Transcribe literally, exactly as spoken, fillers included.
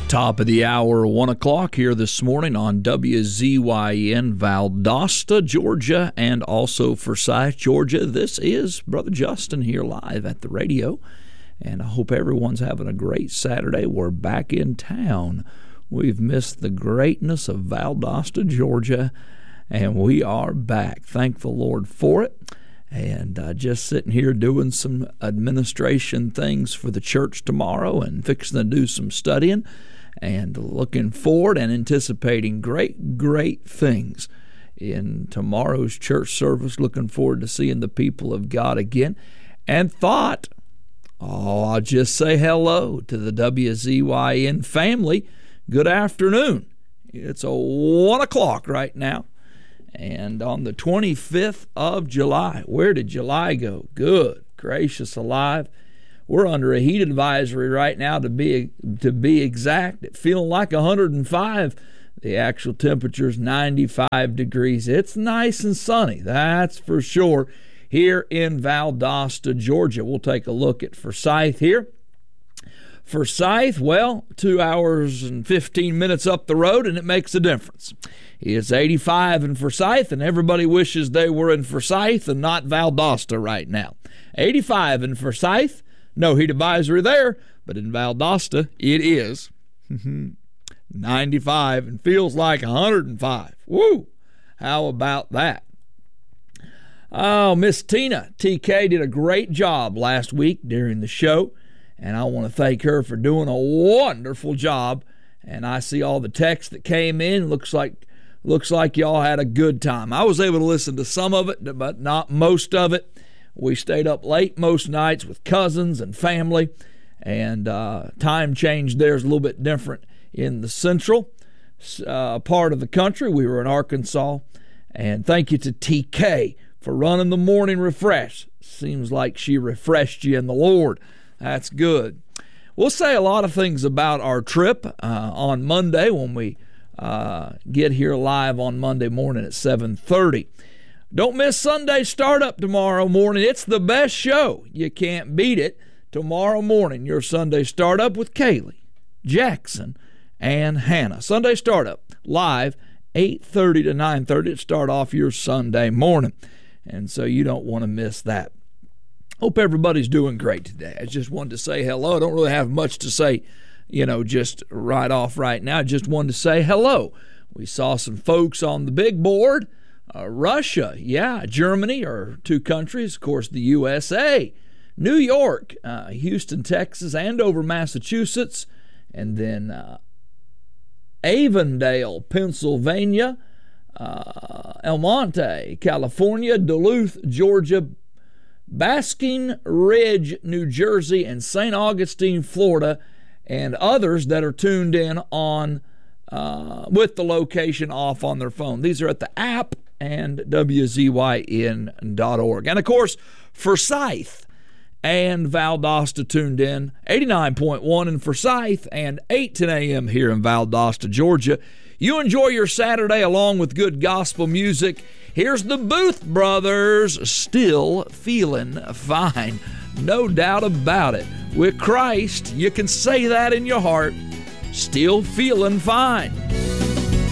Top of the hour, one o'clock here this morning on W Z Y N, Valdosta, Georgia, and also Forsyth, Georgia. This is Brother Justin here live at the radio, and I hope everyone's having a great Saturday. We're back in town. We've missed the greatness of Valdosta, Georgia, and we are back. Thank the Lord for it. And uh, just sitting here doing some administration things for the church tomorrow and fixing to do some studying and looking forward and anticipating great, great things in tomorrow's church service. Looking forward to seeing the people of God again. And thought, oh, I'll just say hello to the W Z Y N family. Good afternoon. It's a one o'clock right now. And on the twenty-fifth of July, where did July go? Good gracious alive. We're under a heat advisory right now, to be to be exact. It's feeling like one hundred five. The actual temperature is ninety-five degrees. It's nice and sunny, that's for sure, here in Valdosta, Georgia. We'll take a look at Forsyth here. Forsyth, well, two hours and fifteen minutes up the road, and it makes a difference. It's eighty-five in Forsyth, and everybody wishes they were in Forsyth and not Valdosta right now. eighty-five in Forsyth, no heat advisory there, but in Valdosta, it is ninety-five and feels like one hundred five. Woo! How about that? Oh, Miss Tina, T K, did a great job last week during the show, and I want to thank her for doing a wonderful job. And I see all the texts that came in. Looks like looks like y'all had a good time. I was able to listen to some of it, but not most of it. We stayed up late most nights with cousins and family, and uh, time change there is a little bit different in the central uh, part of the country. We were in Arkansas, and thank you to T K for running the morning refresh. Seems like she refreshed you in the Lord. That's good. We'll say a lot of things about our trip uh, on Monday when we uh, get here live on Monday morning at seven thirty. Don't miss Sunday startup tomorrow morning. It's the best show. You can't beat it. Tomorrow morning, your Sunday startup with Kaylee, Jackson, and Hannah. Sunday startup live, eight thirty to nine thirty to start off your Sunday morning. And so you don't want to miss that. Hope everybody's doing great today. I just wanted to say hello. I don't really have much to say, you know, just right off right now. Just wanted to say hello. We saw some folks on the big board. Uh, Russia, yeah, Germany are two countries. Of course, the U S A, New York, uh, Houston, Texas, Andover, Massachusetts, and then uh, Avondale, Pennsylvania, uh, El Monte, California, Duluth, Georgia, Basking Ridge, New Jersey, and Saint Augustine, Florida, and others that are tuned in on uh, with the location off on their phone. These are at the app and W Z Y N dot org. And, of course, Forsyth and Valdosta tuned in, eighty-nine point one in Forsyth and eight ten a.m. here in Valdosta, Georgia. You enjoy your Saturday along with good gospel music. Here's the Booth Brothers, Still Feeling Fine. No doubt about it. With Christ, you can say that in your heart. Still feeling fine.